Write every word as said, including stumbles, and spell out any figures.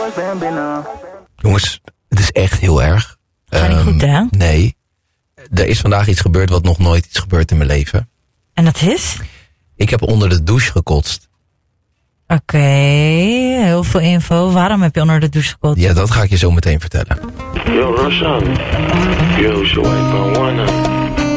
Jongens, het is echt heel erg. Gaat niet goed, hè? Nee. Er is vandaag iets gebeurd wat nog nooit is gebeurd in mijn leven. En dat is? Ik heb onder de douche gekotst. Oké, okay, heel veel info. Waarom heb je onder de douche gekotst? Ja, dat ga ik je zo meteen vertellen. Yo, Roshan. Yo, so I want